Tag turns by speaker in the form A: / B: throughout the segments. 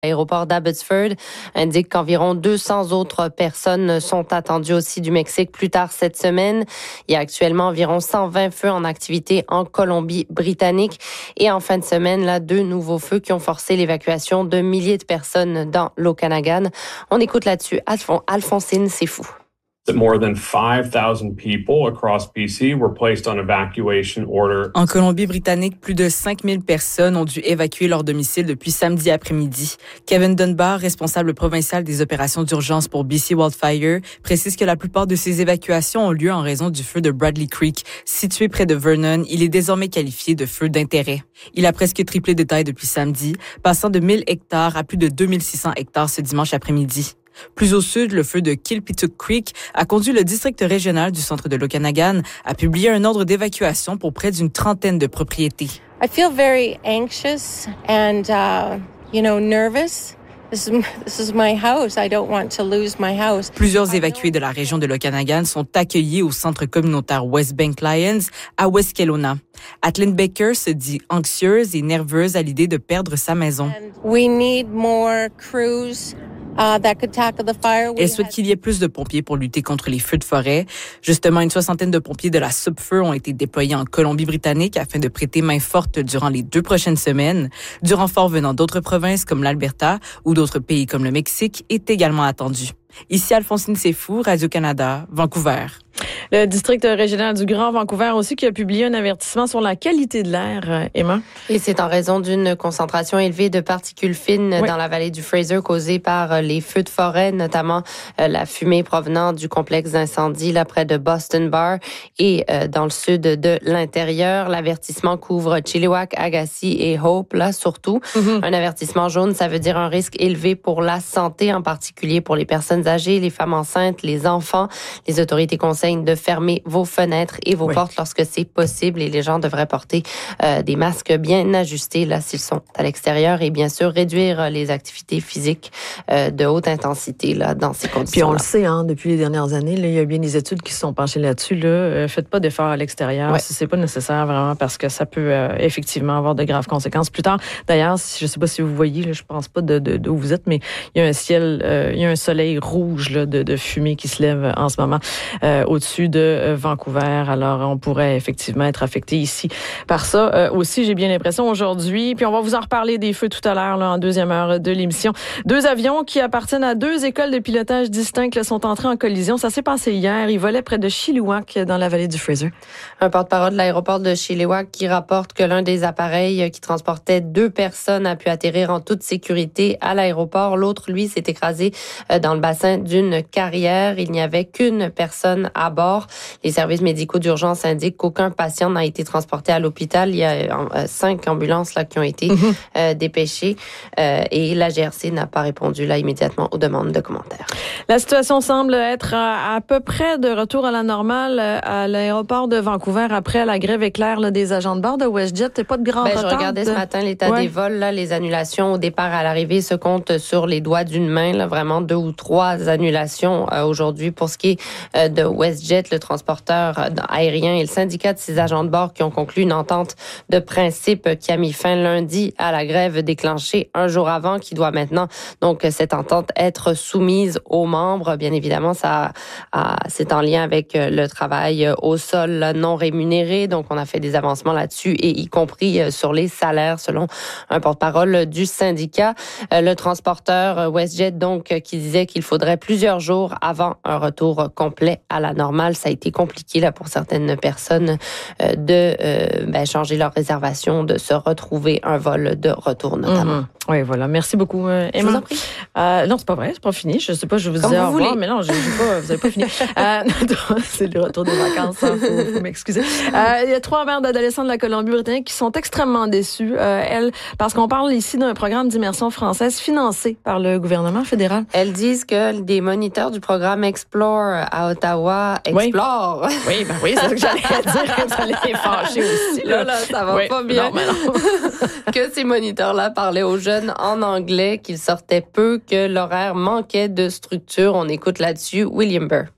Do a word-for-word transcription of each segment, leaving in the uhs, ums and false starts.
A: L'aéroport d'Abbotsford indique qu'environ deux cents autres personnes sont attendues aussi du Mexique plus tard cette semaine. Il y a actuellement environ cent vingt feux en activité en Colombie-Britannique. Et en fin de semaine, là, deux nouveaux feux qui ont forcé l'évacuation de milliers de personnes dans l'Okanagan. On écoute là-dessus Alphon- Alphonsine Sefou.
B: More than five thousand people across B C were placed on evacuation order.
C: En Colombie-Britannique, plus de cinq mille personnes ont dû évacuer leur domicile depuis samedi après-midi. Kevin Dunbar, responsable provincial des opérations d'urgence pour B C Wildfire, précise que la plupart de ces évacuations ont lieu en raison du feu de Bradley Creek. Situé près de Vernon, il est désormais qualifié de feu d'intérêt. Il a presque triplé de taille depuis samedi, passant de mille hectares à plus de deux mille six cents hectares ce dimanche après-midi. Plus au sud, le feu de Kilpituck Creek a conduit le district régional du centre de l'Okanagan à publier un ordre d'évacuation pour près d'une trentaine de propriétés.
D: I feel very anxious and, uh, you know, nervous. This is, this is my house. I don't want to lose my house.
C: Plusieurs évacués de la région de l'Okanagan sont accueillis au centre communautaire West Bank Lions à West Kelowna. Atlin Baker se dit anxieuse et nerveuse à l'idée de perdre sa maison.
D: And we need more crews. Uh, that could tackle the fire.
C: Elle souhaite qu'il y ait plus de pompiers pour lutter contre les feux de forêt. Justement, une soixantaine de pompiers de la Subfeu ont été déployés en Colombie-Britannique afin de prêter main forte durant les deux prochaines semaines. Du renfort venant d'autres provinces comme l'Alberta ou d'autres pays comme le Mexique est également attendu. Ici Alphonsine Sefou, Radio-Canada, Vancouver.
E: Le district régional du Grand Vancouver aussi qui a publié un avertissement sur la qualité de l'air, Emma.
A: Et c'est en raison d'une concentration élevée de particules fines
E: oui.
A: dans la vallée du Fraser causée par les feux de forêt, notamment euh, la fumée provenant du complexe d'incendie là près de Boston Bar et euh, dans le sud de l'intérieur. L'avertissement couvre Chilliwack, Agassiz et Hope, là surtout. Mm-hmm. Un avertissement jaune, ça veut dire un risque élevé pour la santé, en particulier pour les personnes âgées, les femmes enceintes, les enfants. Les autorités conseillent de fermer vos fenêtres et vos oui. portes lorsque c'est possible et les gens devraient porter euh, des masques bien ajustés là s'ils sont à l'extérieur et bien sûr réduire les activités physiques euh, de haute intensité là dans ces conditions.
E: Puis on le sait hein, depuis les dernières années, là, il y a bien des études qui se sont penchées là-dessus. Là, euh, faites pas d'efforts à l'extérieur ouais. si c'est pas nécessaire vraiment parce que ça peut euh, effectivement avoir de graves conséquences plus tard. D'ailleurs, je sais pas si vous voyez, là, je pense pas de, de, d'où vous êtes, mais il y a un ciel, euh, il y a un soleil rouge là, de, de fumée qui se lève en ce moment euh, au-dessus de Vancouver. Alors, on pourrait effectivement être affecté ici par ça. Euh, aussi, j'ai bien l'impression aujourd'hui, puis on va vous en reparler des feux tout à l'heure, là, en deuxième heure de l'émission. Deux avions qui appartiennent à deux écoles de pilotage distinctes là, sont entrés en collision. Ça s'est passé hier. Ils volaient près de Chilliwack, dans la vallée du Fraser.
A: Un porte-parole de l'aéroport de Chilliwack qui rapporte que l'un des appareils qui transportait deux personnes a pu atterrir en toute sécurité à l'aéroport. L'autre, lui, s'est écrasé dans le bassin d'une carrière. Il n'y avait qu'une personne à bord. Les services médicaux d'urgence indiquent qu'aucun patient n'a été transporté à l'hôpital. Il y a euh, cinq ambulances là qui ont été mm-hmm. euh, dépêchées euh, et la G R C n'a pas répondu là immédiatement aux demandes de commentaires.
E: La situation semble être à, à peu près de retour à la normale à l'aéroport de Vancouver après la grève éclair là, des agents de bord de WestJet. C'est pas de grand
A: ben,
E: retard.
A: Je regardais ce matin l'état ouais. des vols. Là, les annulations au départ à l'arrivée se comptent sur les doigts d'une main. Là, vraiment deux ou trois annulations euh, aujourd'hui pour ce qui est euh, de WestJet, le transporteur aérien et le syndicat de ces agents de bord qui ont conclu une entente de principe qui a mis fin lundi à la grève déclenchée un jour avant, qui doit maintenant, donc, cette entente être soumise aux membres. Bien évidemment, ça, a, c'est en lien avec le travail au sol non rémunéré. Donc, on a fait des avancements là-dessus et y compris sur les salaires, selon un porte-parole du syndicat. Le transporteur WestJet, donc, qui disait qu'il faudrait plusieurs jours avant un retour complet à la normale. Ça a été compliqué là pour certaines personnes euh, de euh, ben, changer leur réservation, de se retrouver un vol de retour notamment.
E: Mm-hmm. Oui, voilà. Merci beaucoup, euh, Emma.
A: Je vous en prie.
E: Euh, non, c'est pas vrai, c'est pas fini. Je sais pas, je vous disais au revoir, mais non, je, je pas, vous n'avez pas fini. euh, c'est le retour des vacances, hein, faut, faut m'excuser. Euh, il y a trois mères d'adolescents de la Colombie-Britannique qui sont extrêmement déçues, euh, elles, parce qu'on parle ici d'un programme d'immersion française financé par le gouvernement fédéral.
A: Elles disent que des moniteurs du programme Explore à Ottawa explorent.
E: Oui, oui, ben oui, c'est ce que j'allais dire, que ça allait les fâcher aussi. Là,
A: là, là ça va
E: oui,
A: pas bien.
E: Non, mais non.
A: Que ces moniteurs-là parlaient aux jeunes en anglais, qu'ils sortaient peu, que l'horaire manquait de structure. On écoute là-dessus William Burr.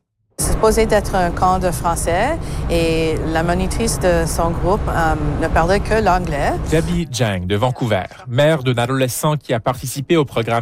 F: C'est supposé d'être un camp de français et la monitrice de son groupe euh, ne parlait que l'anglais.
G: Debbie Jang de Vancouver, mère d'un adolescent qui a participé au programme